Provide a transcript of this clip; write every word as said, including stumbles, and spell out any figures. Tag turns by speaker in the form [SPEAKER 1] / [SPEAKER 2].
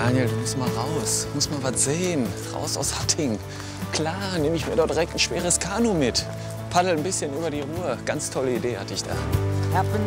[SPEAKER 1] Daniel, du musst mal raus. Du musst mal was sehen. Raus aus Hatting. Klar, nehme ich mir doch direkt ein schweres Kanu mit. Paddel ein bisschen über die Ruhr. Ganz tolle Idee hatte ich da.
[SPEAKER 2] Happen